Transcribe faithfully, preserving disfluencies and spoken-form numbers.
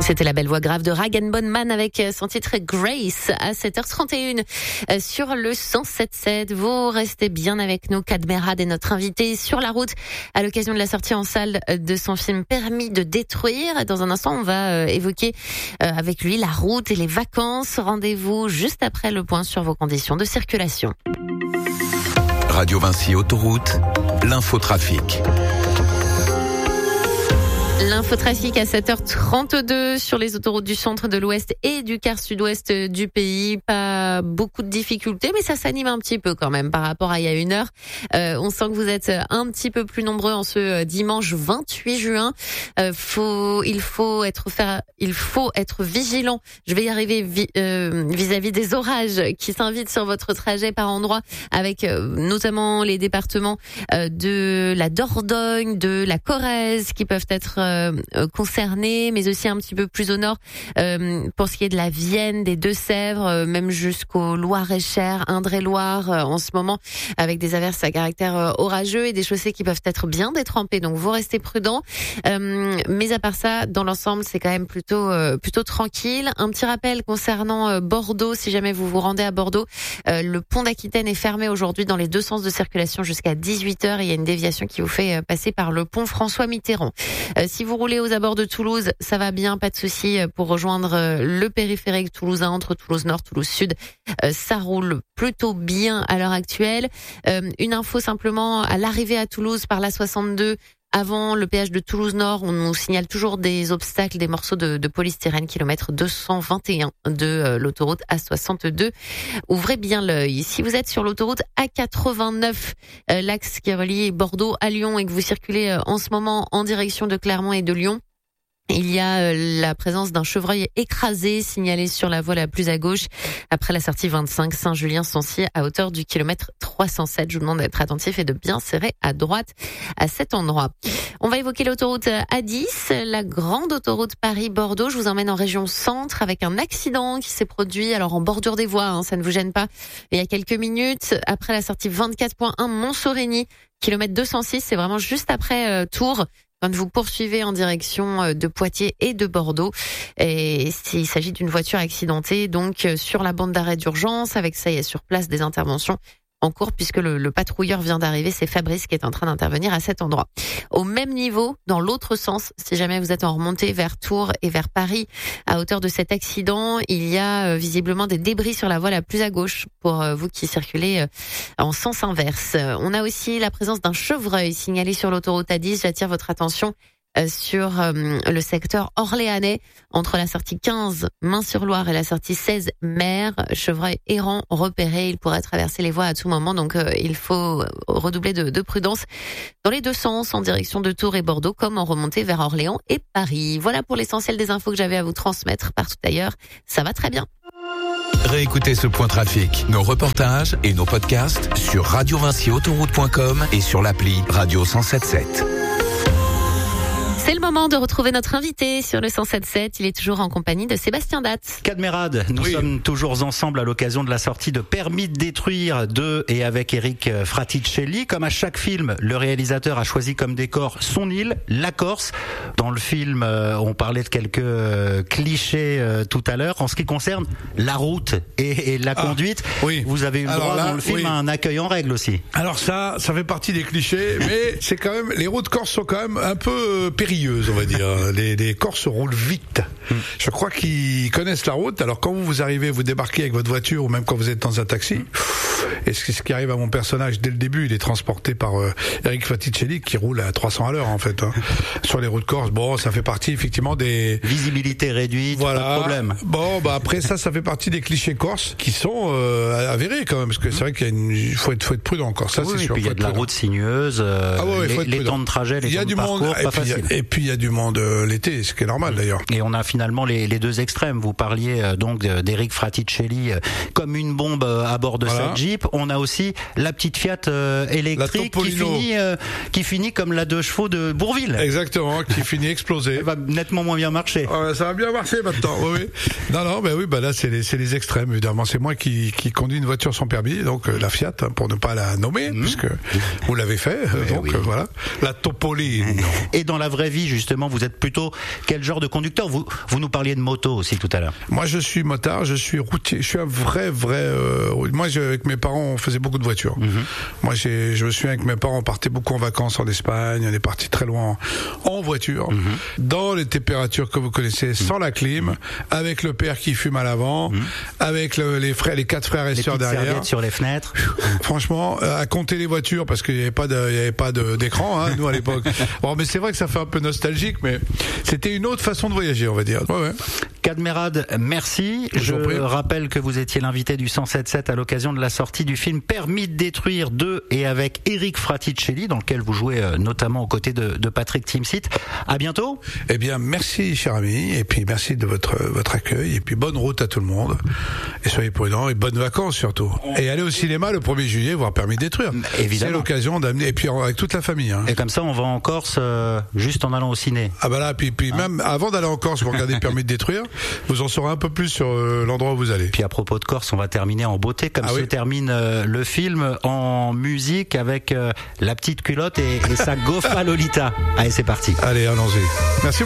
C'était la belle voix grave de Rag and Bone Man avec son titre Grace à sept heures trente et une sur le cent sept virgule sept. Vous restez bien avec nous. Kadmerad est notre invité sur la route à l'occasion de la sortie en salle de son film Permis de détruire. Dans un instant, on va évoquer avec lui la route et les vacances. Rendez-vous juste après le point sur vos conditions de circulation. Radio Vinci Autoroute, l'infotrafic. L'infotrafic à sept heures trente-deux sur les autoroutes du centre, de l'ouest et du quart sud-ouest du pays. Pas beaucoup de difficultés, mais ça s'anime un petit peu quand même par rapport à il y a une heure. Euh, on sent que vous êtes un petit peu plus nombreux en ce dimanche vingt-huit juin. Euh, faut, il faut être faire, il faut être vigilant. Je vais y arriver vi, euh, vis-à-vis des orages qui s'invitent sur votre trajet par endroits, avec euh, notamment les départements euh, de la Dordogne, de la Corrèze, qui peuvent être euh, concernés, mais aussi un petit peu plus au nord euh, pour ce qui est de la Vienne, des Deux-Sèvres, euh, même jusqu'au Loir-et-Cher, Indre-et-Loire euh, en ce moment, avec des averses à caractère euh, orageux et des chaussées qui peuvent être bien détrempées. Donc vous restez prudents. Euh, mais à part ça, dans l'ensemble, c'est quand même plutôt euh, plutôt tranquille. Un petit rappel concernant euh, Bordeaux, si jamais vous vous rendez à Bordeaux, euh, le pont d'Aquitaine est fermé aujourd'hui dans les deux sens de circulation jusqu'à dix-huit heures. Il y a une déviation qui vous fait euh, passer par le pont François Mitterrand. Euh, si vous roulez aux abords de Toulouse, ça va bien, pas de souci pour rejoindre le périphérique toulousain entre Toulouse Nord, Toulouse Sud. Euh, ça roule plutôt bien à l'heure actuelle. Euh, une info simplement, à l'arrivée à Toulouse par la soixante-deux, avant le péage de Toulouse Nord, on nous signale toujours des obstacles, des morceaux de, de polystyrène, kilomètre deux cent vingt et un de euh, l'autoroute A soixante-deux. Ouvrez bien l'œil. Si vous êtes sur l'autoroute A quatre-vingt-neuf, euh, l'axe qui relie Bordeaux à Lyon, et que vous circulez euh, en ce moment en direction de Clermont et de Lyon, il y a euh, la présence d'un chevreuil écrasé signalé sur la voie la plus à gauche après la sortie vingt-cinq Saint-Julien-Sancier à hauteur du kilomètre trois cent sept. Je vous demande d'être attentif et de bien serrer à droite à cet endroit. On va évoquer l'autoroute A dix, la grande autoroute Paris-Bordeaux. Je vous emmène en région centre avec un accident qui s'est produit alors en bordure des voies, hein, ça ne vous gêne pas. Il y a quelques minutes, après la sortie vingt-quatre point un Montsorigny, kilomètre deux cent six, c'est vraiment juste après euh, Tours. Quand vous poursuivez en direction de Poitiers et de Bordeaux, et il s'agit d'une voiture accidentée, donc sur la bande d'arrêt d'urgence, avec ça, il y a sur place des interventions en cours, puisque le, le patrouilleur vient d'arriver, c'est Fabrice qui est en train d'intervenir à cet endroit. Au même niveau, dans l'autre sens, si jamais vous êtes en remontée vers Tours et vers Paris, à hauteur de cet accident, il y a euh, visiblement des débris sur la voie la plus à gauche, pour euh, vous qui circulez euh, en sens inverse. On a aussi la présence d'un chevreuil signalé sur l'autoroute A dix, j'attire votre attention Euh, sur euh, le secteur orléanais, entre la sortie quinze Main-sur-Loire et la sortie seize Mer. Chevreuil errant repéré, il pourrait traverser les voies à tout moment, donc euh, il faut redoubler de, de prudence dans les deux sens, en direction de Tours et Bordeaux, comme en remontée vers Orléans et Paris. Voilà pour l'essentiel des infos que j'avais à vous transmettre. Partout ailleurs, ça va très bien. Réécoutez ce point trafic, nos reportages et nos podcasts sur radio vinci autoroute point com et sur l'appli Radio cent sept sept. C'est le moment de retrouver notre invité sur le cent sept sept. Il est toujours en compagnie de Sébastien Datte. Kadmerad, nous oui. sommes toujours ensemble à l'occasion de la sortie de Permis de détruire de et avec Eric Fraticelli. Comme à chaque film, le réalisateur a choisi comme décor son île, la Corse. Dans le film, on parlait de quelques clichés tout à l'heure. En ce qui concerne la route et, et la ah, conduite, oui. vous avez eu le droit là, dans le film oui. à un accueil en règle aussi. Alors ça, ça fait partie des clichés, mais c'est quand même, les routes corses sont quand même un peu périlleuses. On va dire. Les, les Corses roulent vite. Mm. Je crois qu'ils connaissent la route. Alors quand vous, vous arrivez, vous débarquez avec votre voiture ou même quand vous êtes dans un taxi, et ce qui arrive à mon personnage dès le début, il est transporté par euh, Eric Fraticelli qui roule à trois cents à l'heure en fait hein, sur les routes corses. Bon, ça fait partie effectivement des visibilité réduite, voilà. Pas de problème. Bon, bah après ça, ça fait partie des clichés corses qui sont euh, avérés quand même, parce que c'est vrai qu'il y a une, il faut être, faut être prudent encore. Ça, oui, c'est et sûr. puis il y a de la route sinueuse, euh, ah ouais, les, les temps de trajet, les temps de parcours, pas facile. Et puis il y a du monde euh, l'été, ce qui est normal d'ailleurs. Et on a finalement les, les deux extrêmes. Vous parliez euh, donc d'Eric Fraticelli euh, comme une bombe euh, à bord de voilà. cette Jeep. On a aussi la petite Fiat euh, électrique qui finit, euh, qui finit comme la deux chevaux de Bourville. Exactement, qui finit explosée. Elle va nettement moins bien marcher. Ouais, ça va bien marcher maintenant. Oui, oui. Non, non, ben oui, ben là c'est les, c'est les extrêmes évidemment. C'est moi qui, qui conduis une voiture sans permis, donc euh, la Fiat, hein, pour ne pas la nommer, mmh. puisque vous l'avez fait. Euh, donc oui. euh, voilà, la Topolino. Et dans la vraie vie. vie justement, vous êtes plutôt quel genre de conducteur? Vous, vous nous parliez de moto aussi tout à l'heure. Moi, je suis motard, je suis routier, je suis un vrai, vrai. Euh, moi, je, avec mes parents, on faisait beaucoup de voitures. Mm-hmm. Moi, j'ai, je me souviens que mes parents partaient beaucoup en vacances en Espagne, on est partis très loin en voiture, mm-hmm. dans les températures que vous connaissez, mm-hmm. sans la clim, mm-hmm. avec le père qui fume à l'avant, mm-hmm. avec le, les frères, les quatre frères et sœurs derrière, sur les fenêtres. Franchement, à compter les voitures parce qu'il n'y avait pas de, il y avait pas de, d'écran, hein, nous à l'époque. Bon, mais c'est vrai que ça fait un peu nostalgique, mais c'était une autre façon de voyager, on va dire. Ouais, ouais. Kadmerad, merci. Je, Je rappelle que vous étiez l'invité du cent sept sept à l'occasion de la sortie du film Permis de détruire de et avec Eric Fraticelli, dans lequel vous jouez notamment aux côtés de, de Patrick Timsit. À bientôt. Eh bien, merci, cher ami, et puis merci de votre votre accueil, et puis bonne route à tout le monde, et soyez prudents, et bonnes vacances surtout. Et allez au cinéma le premier juillet voir Permis de détruire. Évidemment. C'est l'occasion d'amener, et puis avec toute la famille. Hein. Et comme ça, on va en Corse euh, juste en allant au ciné. Ah bah là, puis, puis hein. même avant d'aller en Corse, vous regardez Permis de détruire, vous en saurez un peu plus sur euh, l'endroit où vous allez. Puis à propos de Corse, on va terminer en beauté, comme ah se oui. termine euh, le film, en musique avec euh, la petite culotte et, et sa Gofa Lolita. Allez, c'est parti. Allez, allons-y. Merci.